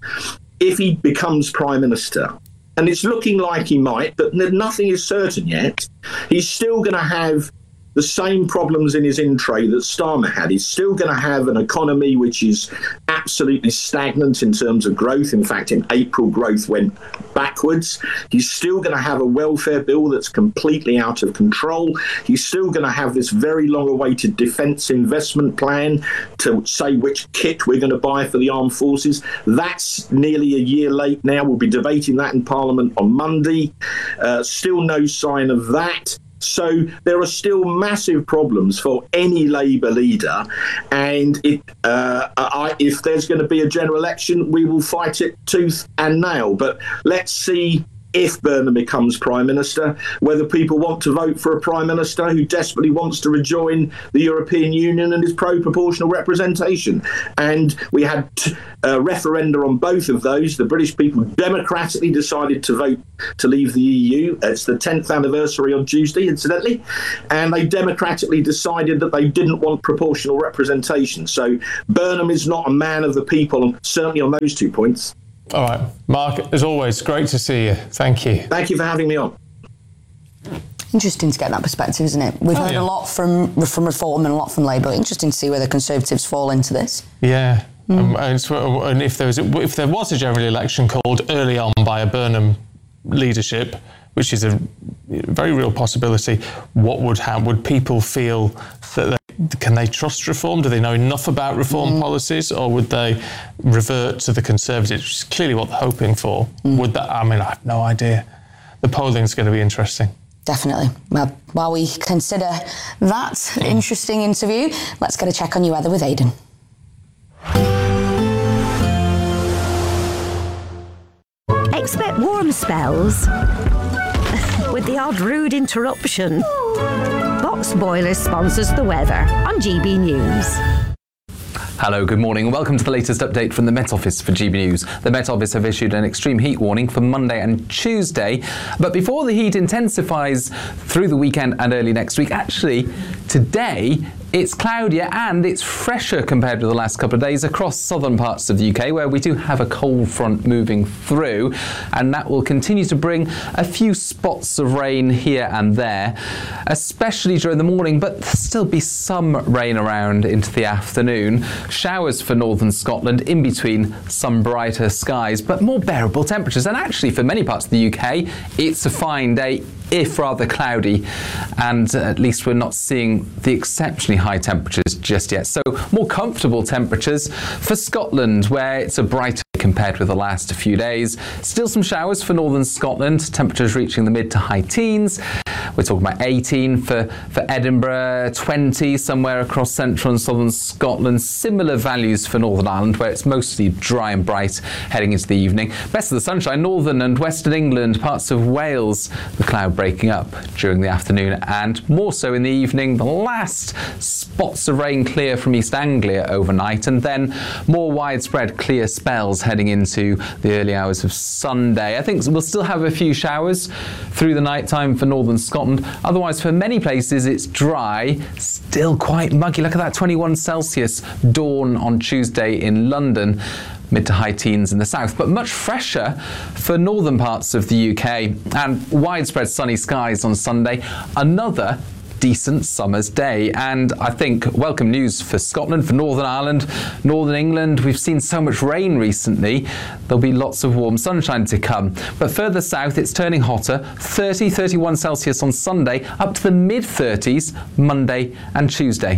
if he becomes Prime Minister, and it's looking like he might, but nothing is certain yet, he's still going to have the same problems in his in-tray that Starmer had. He's still going to have an economy which is absolutely stagnant in terms of growth. In fact, in April, growth went backwards. He's still going to have a welfare bill that's completely out of control. He's still going to have this very long-awaited defence investment plan to say which kit we're going to buy for the armed forces. That's nearly a year late now. We'll be debating that in Parliament on Monday. Uh, still no sign of that. So there are still massive problems for any Labour leader, and it, uh, I, if there's going to be a general election, we will fight it tooth and nail. But let's see if Burnham becomes Prime Minister, whether people want to vote for a Prime Minister who desperately wants to rejoin the European Union and is pro-proportional representation. And we had a referenda on both of those. The British people democratically decided to vote to leave the E U. It's the tenth anniversary on Tuesday, incidentally. And they democratically decided that they didn't want proportional representation. So Burnham is not a man of the people, certainly on those two points. All right. Mark, as always, great to see you. Thank you. Thank you for having me on. Interesting to get that perspective, isn't it? We've Oh, heard yeah. a lot from from Reform and a lot from Labour. Interesting to see where the Conservatives fall into this. Yeah. Um, and, so- and if there was if there was a general election called early on by a Burnham leadership, which is a very real possibility, what would happen? Would people feel that they, can they trust Reform? Do they know enough about Reform policies, or would they revert to the Conservatives, which is clearly what they're hoping for? Would that? I mean, I have no idea. The polling's going to be interesting. Definitely. Well, while we consider that interesting interview, let's get a check on your weather with Aidan. Expect warm spells with the odd rude interruption. Box Boilers sponsors the weather on G B News. Hello, good morning, and welcome to the latest update from the Met Office for G B News. The Met Office have issued an extreme heat warning for Monday and Tuesday, but before the heat intensifies through the weekend and early next week, actually, today it's cloudier and it's fresher compared with the last couple of days across southern parts of the U K, where we do have a cold front moving through, and that will continue to bring a few spots of rain here and there, especially during the morning, but there'll still be some rain around into the afternoon. Showers for northern Scotland in between some brighter skies, but more bearable temperatures. And actually, for many parts of the U K, it's a fine day, if rather cloudy, and at least we're not seeing the exceptionally high temperatures just yet. So more comfortable temperatures for Scotland, where it's a brighter compared with the last few days. Still some showers for northern Scotland, temperatures reaching the mid to high teens. We're talking about eighteen for, for Edinburgh, twenty somewhere across central and southern Scotland. Similar values for Northern Ireland, where it's mostly dry and bright heading into the evening. Best of the sunshine, northern and western England, parts of Wales, the cloud breaking up during the afternoon and more so in the evening. The last spots of rain clear from East Anglia overnight, and then more widespread clear spells heading into the early hours of Sunday. I think we'll still have a few showers through the night time for northern Scotland. Otherwise, for many places, it's dry, still quite muggy. Look at that, twenty-one Celsius dawn on Tuesday in London. Mid to high teens in the south, but much fresher for northern parts of the U K, and widespread sunny skies on Sunday. Another decent summer's day, and I think welcome news for Scotland, for Northern Ireland, Northern England. We've seen so much rain recently. There'll be lots of warm sunshine to come, but further south it's turning hotter. thirty, thirty-one Celsius on Sunday, up to the mid thirties Monday and Tuesday.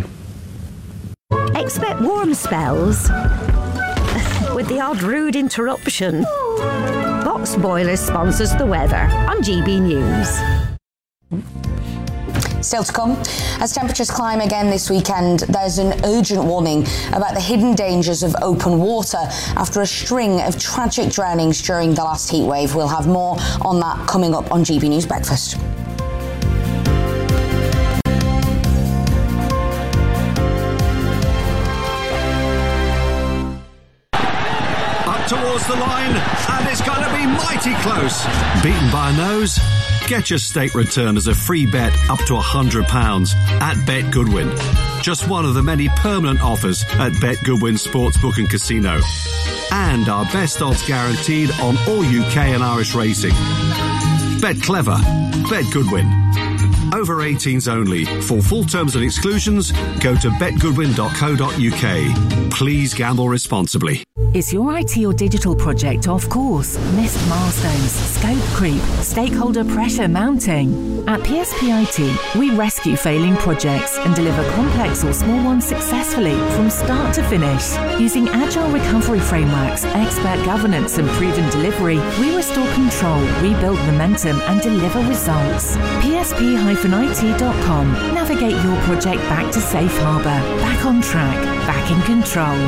Expect warm spells with the odd rude interruption. Box Boilers sponsors the weather on G B News. Still to come, as temperatures climb again this weekend, there's an urgent warning about the hidden dangers of open water after a string of tragic drownings during the last heatwave. We'll have more on that coming up on G B News Breakfast. Towards the line, and it's going to be mighty close. Beaten by a nose? Get your state return as a free bet up to one hundred pounds at Bet Goodwin. Just one of the many permanent offers at Bet Goodwin Sportsbook and Casino. and our best odds guaranteed on all U K and Irish racing. Bet clever. Bet Goodwin. Over eighteens only. For full terms and exclusions, go to bet goodwin dot co dot U K. Please gamble responsibly. Is your I T or digital project off course? Missed milestones, scope creep, stakeholder pressure mounting? At P S P I T, we rescue failing projects and deliver complex or small ones successfully from start to finish. Using agile recovery frameworks, expert governance and proven delivery, we restore control, rebuild momentum and deliver results. P S P I T dot com. Navigate your project back to safe harbour, back on track, back in control.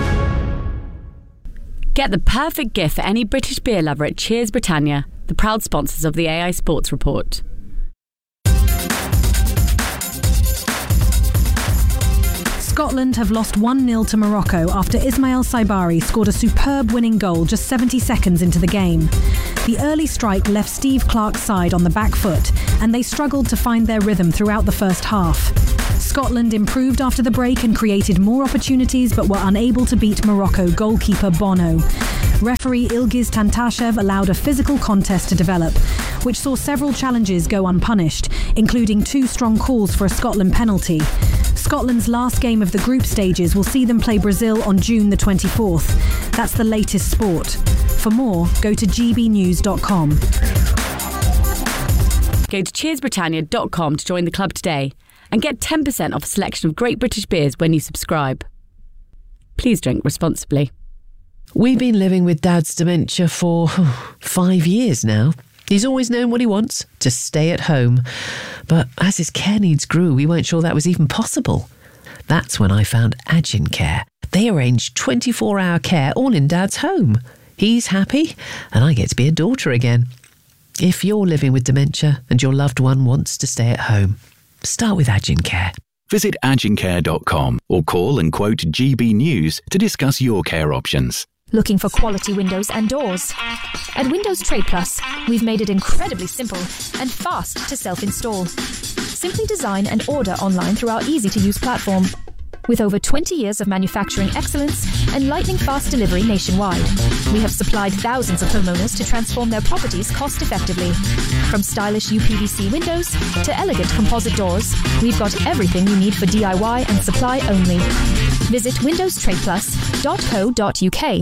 Get the perfect gift for any British beer lover at Cheers Britannia, the proud sponsors of the A I Sports Report. Scotland have lost one nil to Morocco after Ismail Saibari scored a superb winning goal just seventy seconds into the game. The early strike left Steve Clarke's side on the back foot, and they struggled to find their rhythm throughout the first half. Scotland improved after the break and created more opportunities but were unable to beat Morocco goalkeeper Bono. Referee Ilgiz Tantashev allowed a physical contest to develop, which saw several challenges go unpunished, including two strong calls for a Scotland penalty. Scotland's last game of the group stages will see them play Brazil on June the twenty-fourth. That's the latest sport. For more, go to g b news dot com. Go to cheers britannia dot com to join the club today and get ten percent off a selection of great British beers when you subscribe. Please drink responsibly. We've been living with Dad's dementia for five years now. He's always known what he wants, to stay at home. But as his care needs grew, we weren't sure that was even possible. That's when I found Agin Care. They arrange twenty-four hour care all in Dad's home. He's happy, and I get to be a daughter again. If you're living with dementia and your loved one wants to stay at home, start with Agin Care. Visit agin care dot com or call and quote G B News to discuss your care options. Looking for quality windows and doors? At Windows Trade Plus, we've made it incredibly simple and fast to self-install. Simply design and order online through our easy-to-use platform. With over twenty years of manufacturing excellence and lightning-fast delivery nationwide, we have supplied thousands of homeowners to transform their properties cost-effectively. From stylish U P V C windows to elegant composite doors, we've got everything you need for D I Y and supply only. Visit windows trade plus dot co dot U K.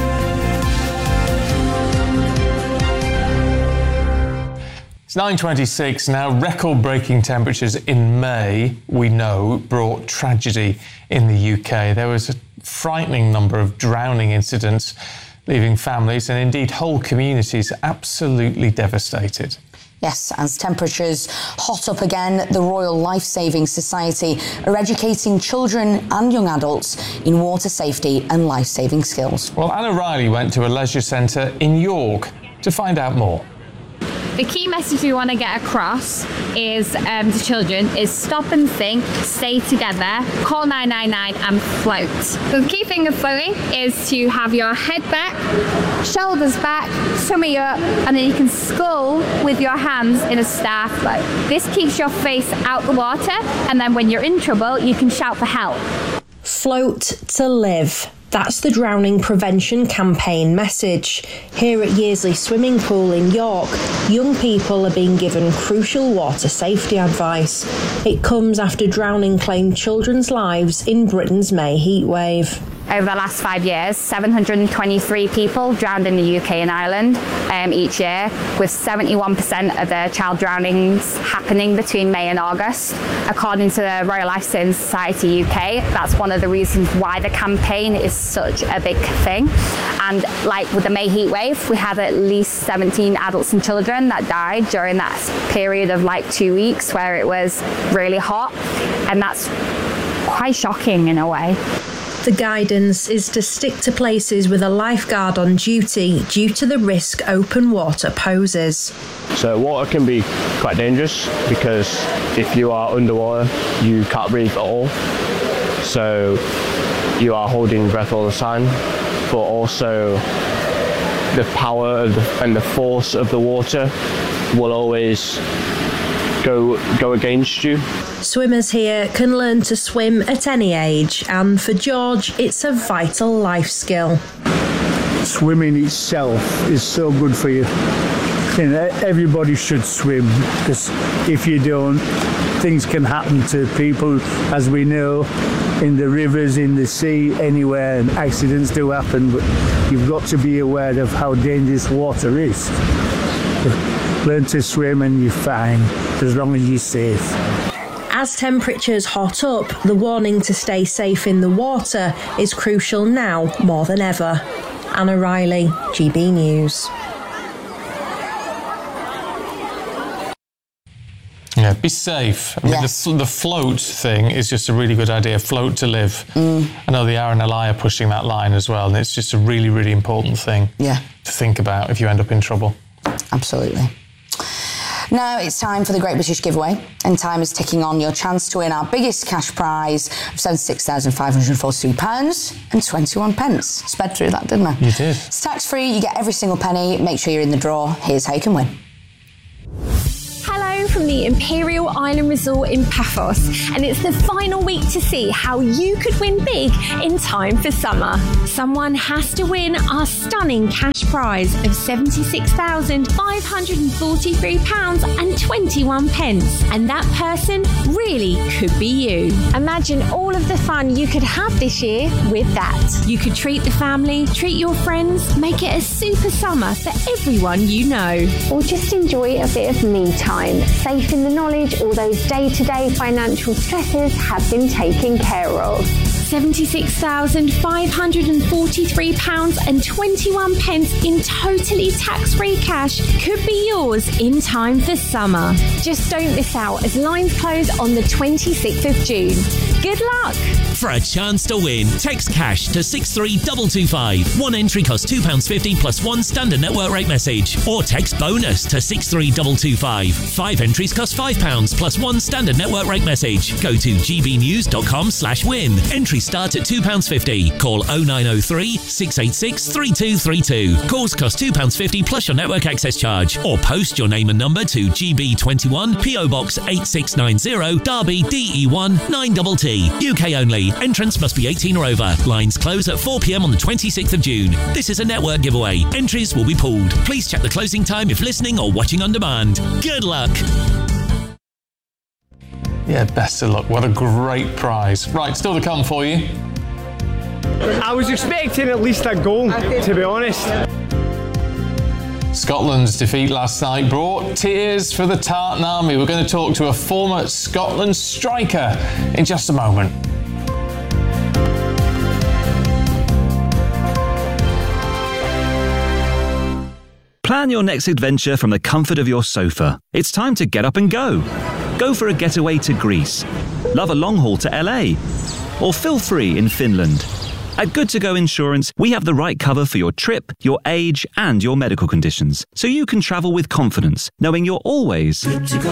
It's nine twenty-six now. Record-breaking temperatures in May, we know, brought tragedy in the U K. There was a frightening number of drowning incidents, leaving families and indeed whole communities absolutely devastated. Yes, as temperatures hot up again, the Royal Life Saving Society are educating children and young adults in water safety and life-saving skills. Well, Anna Riley went to a leisure centre in York to find out more. The key message we want to get across is um, to children is stop and think, stay together, call nine nine nine and float. So the key thing of floating is to have your head back, shoulders back, tummy up, and then you can scull with your hands in a star float. This keeps your face out the water, and then when you're in trouble, you can shout for help. Float to live. That's the drowning prevention campaign message. Here at Yearsley Swimming Pool in York, young people are being given crucial water safety advice. It comes after drowning claimed children's lives in Britain's May heatwave. Over the last five years, seven hundred twenty-three people drowned in the U K and Ireland um, each year, with seventy-one percent of the child drownings happening between May and August. According to the Royal Life Saving Society U K, that's one of the reasons why the campaign is such a big thing. And like with the May heatwave, we had at least seventeen adults and children that died during that period of like two weeks where it was really hot, and that's quite shocking in a way. The guidance is to stick to places with a lifeguard on duty due to the risk open water poses. So water can be quite dangerous because if you are underwater, you can't breathe at all. So you are holding your breath all the time, but also the power of the, and the force of the water will always go go against you. Swimmers here can learn to swim at any age, and for George, it's a vital life skill. swimming itself is so good for you. You know, everybody should swim, because if you don't, things can happen to people, as we know, in the rivers, in the sea, anywhere, and accidents do happen, but you've got to be aware of how dangerous water is. Learn to swim and you're fine, as long as you're safe. As temperatures hot up, the warning to stay safe in the water is crucial now more than ever. Anna Riley, G B News. Yeah, be safe. I mean, Yes. the, the float thing is just a really good idea. Float to live. Mm. I know the R N L I are pushing that line as well, and it's just a really, really important thing yeah. to think about if you end up in trouble. Absolutely. Now it's time for the Great British Giveaway, and time is ticking on your chance to win our biggest cash prize of seventy-six thousand five hundred forty-two pounds and twenty-one pence. Sped through that, didn't I? You did. It's tax-free, you get every single penny. Make sure you're in the draw. Here's how you can win. Hello from the Imperial Island Resort in Paphos, and it's the final week to see how you could win big in time for summer. Someone has to win our stunning cash prize of seventy-six thousand five hundred forty-three pounds and twenty-one pence, and that person really could be you. Imagine all of the fun you could have this year with that. You could treat the family, treat your friends, make it a super summer for everyone you know. Or just enjoy a bit of me time, safe in the knowledge all those day-to-day financial stresses have been taken care of. seventy-six thousand five hundred forty-three pounds and twenty-one pence in totally tax-free cash could be yours in time for summer. Just don't miss out as lines close on the twenty-sixth of June. Good luck! For a chance to win, text cash to six three two two five. One entry costs two pounds fifty plus one standard network rate message. Or text bonus to six three two two five. Five entries cost five pounds plus one standard network rate message. Go to gbnews.com slash win. Entries start at two pounds fifty. Call oh nine oh three, six eight six, three two three two. Calls cost two pounds fifty plus your network access charge. Or post your name and number to G B twenty-one, P O Box eight six nine zero, Derby, D E one nine T T. U K only. Entrance must be eighteen or over. Lines close at four p m on the twenty-sixth of June. This is a network giveaway. Entries will be pulled. Please check the closing time if listening or watching on demand. Good luck. Yeah, best of luck. What a great prize. Right, still to come for you. I was expecting at least a goal, to be honest. Scotland's defeat last night brought tears for the Tartan Army. We're going to talk to a former Scotland striker in just a moment. Plan your next adventure from the comfort of your sofa. It's time to get up and go. Go for a getaway to Greece. Love a long haul to L A. Or feel free in Finland. At Good To Go Insurance, we have the right cover for your trip, your age, and your medical conditions, so you can travel with confidence, knowing you're always good to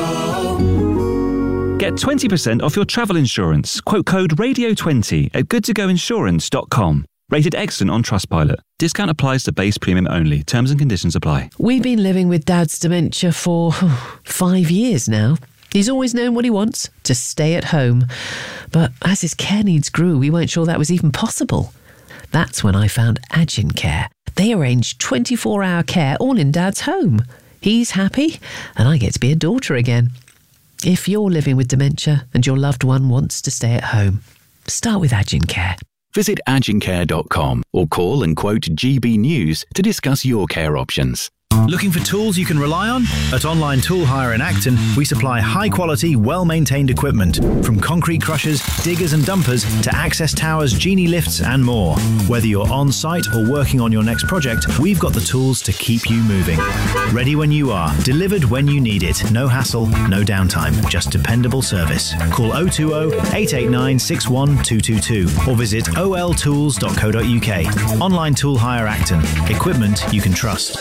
go. Get twenty percent off your travel insurance. Quote code radio twenty at good to go insurance dot com. Rated excellent on Trustpilot. Discount applies to base premium only. Terms and conditions apply. We've been living with Dad's dementia for oh, five years now. He's always known what he wants, to stay at home. But as his care needs grew, we weren't sure that was even possible. That's when I found Agin Care. They arrange twenty-four hour care all in Dad's home. He's happy, and I get to be a daughter again. If you're living with dementia and your loved one wants to stay at home, start with Agin Care. Visit agin care dot com or call and quote G B News to discuss your care options. Looking for tools you can rely on? At Online Tool Hire in Acton, we supply high-quality, well-maintained equipment, from concrete crushers, diggers and dumpers to access towers, genie lifts and more. Whether you're on-site or working on your next project, we've got the tools to keep you moving. Ready when you are, delivered when you need it. No hassle, no downtime, just dependable service. Call oh two oh, eight eight nine, six one two two two or visit o l tools dot co dot u k. Online Tool Hire Acton. Equipment you can trust.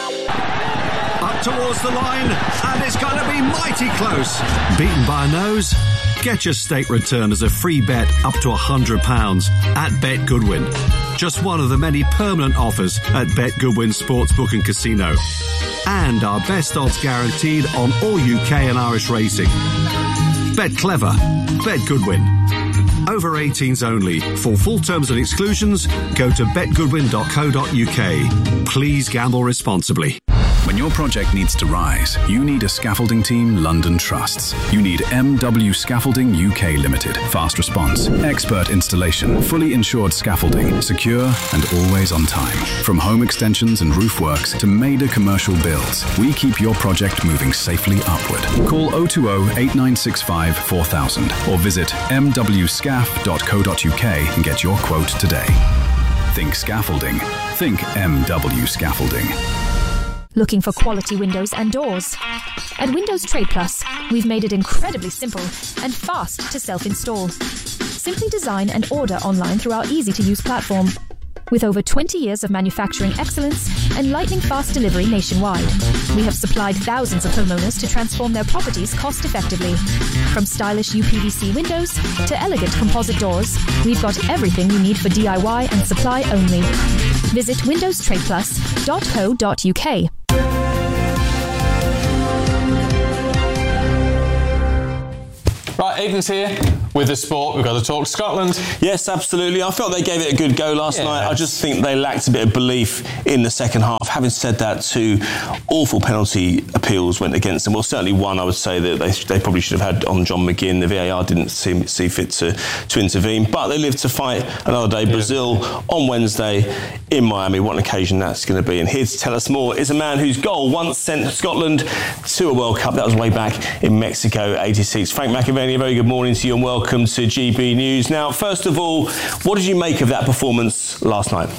Up towards the line, and it's going to be mighty close. Beaten by a nose? Get your stake return as a free bet up to one hundred pounds at Bet Goodwin. Just one of the many permanent offers at Bet Goodwin Sportsbook and Casino. And our best odds guaranteed on all U K and Irish racing. Bet clever. Bet Goodwin. Over eighteens only. For full terms and exclusions, go to bet goodwin dot co dot uk. Please gamble responsibly. When your project needs to rise, you need a scaffolding team London trusts. You need M W Scaffolding U K Limited. Fast response, expert installation, fully insured scaffolding, secure and always on time. From home extensions and roof works to major commercial builds, we keep your project moving safely upward. Call oh two oh, eight nine six five, four thousand or visit m w scaf dot co dot uk and get your quote today. Think scaffolding. Think M W Scaffolding. Looking for quality windows and doors? At Windows Trade Plus, we've made it incredibly simple and fast to self-install. Simply design and order online through our easy-to-use platform. With over twenty years of manufacturing excellence and lightning-fast delivery nationwide, we have supplied thousands of homeowners to transform their properties cost-effectively. From stylish U P V C windows to elegant composite doors, we've got everything you need for D I Y and supply only. Visit windows trade plus dot co dot uk. Right, Aidan's here with the sport. We've got to talk Scotland. Yes, absolutely. I felt they gave it a good go last yeah. night. I just think they lacked a bit of belief in the second half. Having said that, two awful penalty appeals went against them. Well, certainly one I would say that they, they probably should have had on John McGinn. The V A R didn't see, see fit to, to intervene. But they live to fight another day. Yeah. Brazil on Wednesday in Miami. What an occasion that's going to be. And here to tell us more is a man whose goal once sent Scotland to a World Cup. That was way back in Mexico, eighty-six. Frank McAvenny, a very good morning to you and welcome to G B News. Now, first of all, what did you make of that performance last night?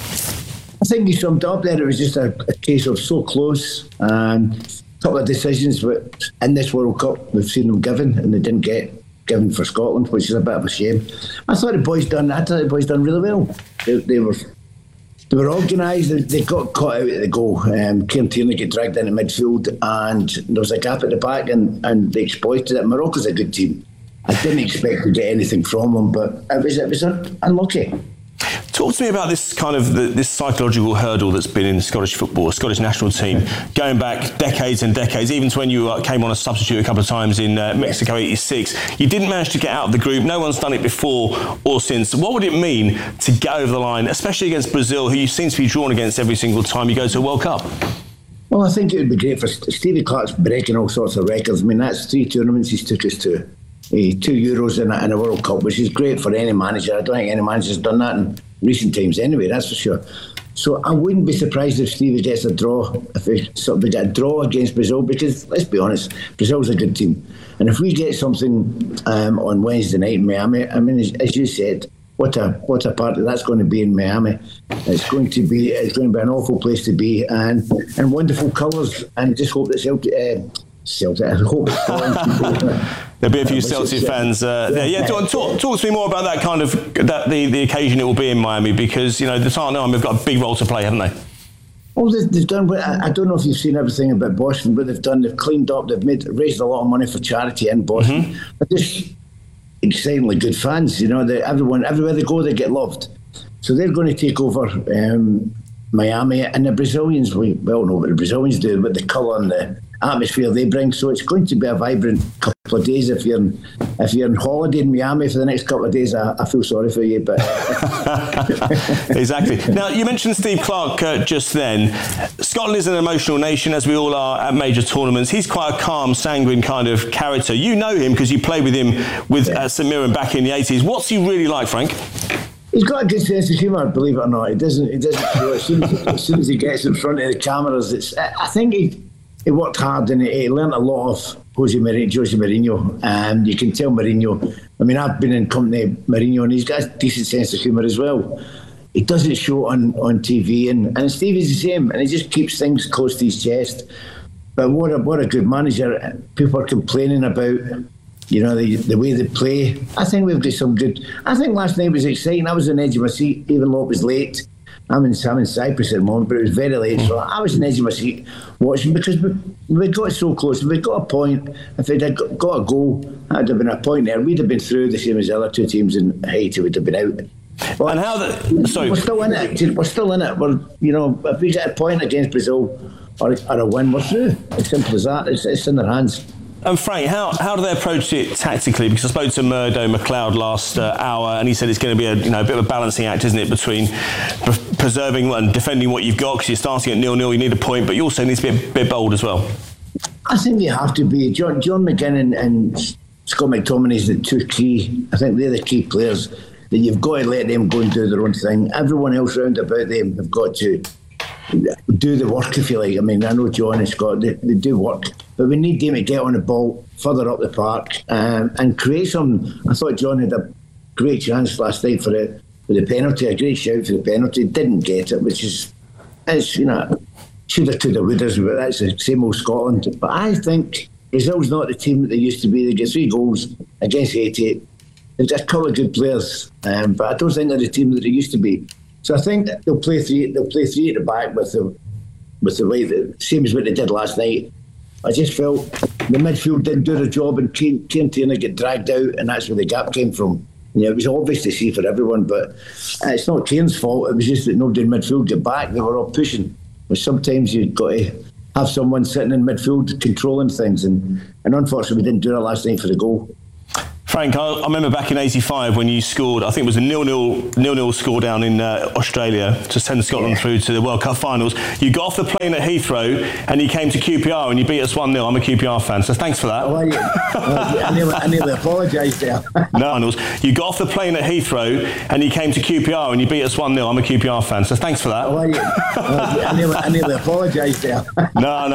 I think you summed up there. It was just a, a case of so close and a couple of decisions but in this World Cup we've seen them given and they didn't get given for Scotland, which is a bit of a shame. I thought the boys done I thought the boys done really well. They, they were They were organised, they, they got caught out at the goal. Um, Kieran Tierney got dragged into midfield and there was a gap at the back and, and they exploited it. Morocco's a good team. I didn't expect to get anything from them, but it was, it was unlucky. Talk to me about this kind of the, this psychological hurdle that's been in Scottish football, the Scottish national team, going back decades and decades, even to when you uh, came on a substitute a couple of times in uh, Mexico eighty-six. You didn't manage to get out of the group. No one's done it before or since. What would it mean to get over the line, especially against Brazil, who you seem to be drawn against every single time you go to a World Cup? Well, I think it would be great for Stevie Clarke's breaking all sorts of records. I mean, that's three tournaments he's took us to. Uh, two Euros in a, in a World Cup, which is great for any manager. I don't think any manager's done that in recent times anyway, that's for sure. So I wouldn't be surprised if Stevie gets a draw, if we sort of get a draw against Brazil, because let's be honest, Brazil's a good team. And if we get something um, on Wednesday night in Miami, I mean, as, as you said, what a what a party that's going to be in Miami. It's going to be it's going to be an awful place to be, and and wonderful colours. And just hope that Celtic, uh, Celtic I hope there'll be a few Celtic fans uh, there. Yeah, talk, talk, talk to me more about that kind of that the, the occasion it will be in Miami, because you know the Tottenham have got a big role to play, haven't they? Well, they've, they've done. I don't know if you've seen everything about Boston, but they've done. They've cleaned up. They've made raised a lot of money for charity in Boston. Mm-hmm. They're just excitingly good fans. You know, they, everyone everywhere they go, they get loved. So they're going to take over um, Miami, and the Brazilians. We, we all know what the Brazilians do, but the colour and the atmosphere they bring. So it's going to be a vibrant couple of days. If you're in, if you're on holiday in Miami for the next couple of days, I, I feel sorry for you. But exactly. Now you mentioned Steve Clarke uh, just then. Scotland is an emotional nation, as we all are at major tournaments. He's quite a calm, sanguine kind of character. You know him because you played with him with uh, St Mirren back in the eighties. What's he really like, Frank? He's got a good sense of humour, believe it or not. He doesn't. He doesn't. You know, as, soon as, as soon as he gets in front of the cameras, it's. I think he. He worked hard and he learned a lot of Jose Mourinho. Jose Mourinho. Um, you can tell Mourinho. I mean, I've been in company of Mourinho and he's got a decent sense of humour as well. He doesn't show it on, on T V, and, and Stevie's the same, and he just keeps things close to his chest. But what a, what a good manager. People are complaining about, you know, the, the way they play. I think we've got some good... I think last night was exciting. I was on the edge of my seat, even though it was late. I'm in, I'm in Cyprus at the moment, but it was very late, so I was on the edge of my seat watching because we, we got so close. If we got a point, if they'd got, got a goal, that'd have been a point there. We'd have been through the same as the other two teams, and Haiti would have been out. But and how the sorry, we're still in it. We're still in it. We're you know, if we get a point against Brazil or, or a win, we're through. As simple as that. It's, it's in their hands. And Frank, how, how do they approach it tactically? Because I spoke to Murdo McLeod last uh, hour, and he said it's going to be a you know a bit of a balancing act, isn't it, between pre- preserving and defending what you've got, because you're starting at nil-nil, you need a point, but you also need to be a bit bold as well. I think you have to be. John, John McGinnon and Scott McTominay is the two key. I think they're the key players that you've got to let them go and do their own thing. Everyone else round about them have got to do the work, if you like. I mean, I know John and Scott, they, they do work, but we need them to get on the ball further up the park um, and create some. I thought John had a great chance last night for the for the penalty, a great shout for the penalty. Didn't get it, which is, it's, you know, should have to the Wooders, but that's the same old Scotland. But I think Brazil's not the team that they used to be. They get three goals against eighty-eight. They've got a couple of good players, um, but I don't think they're the team that they used to be. So I think they'll play three. They'll play three at the back with the with the way the same as what they did last night. I just felt the midfield didn't do the job, and Kane, Kane Taylor get dragged out, and that's where the gap came from. You know, it was obvious to see for everyone, but it's not Kane's fault. It was just that nobody in midfield got back. They were all pushing. But sometimes you've got to have someone sitting in midfield controlling things, and, and unfortunately we didn't do that last night for the goal. Frank, I, I remember back in eighty-five when you scored, I think it was a nil-nil, nil-nil score down in uh, Australia to send Scotland yeah. through to the World Cup finals. You got off the plane at Heathrow and you came to Q P R and you beat us one nil. I'm a Q P R fan, so thanks for that. Oh, yeah. I nearly, I nearly apologised there. No, you got off the plane at Heathrow and you came to Q P R and you beat us one nil. I'm a Q P R fan, so thanks for that. Oh, yeah. I nearly, I nearly apologised there. No, no.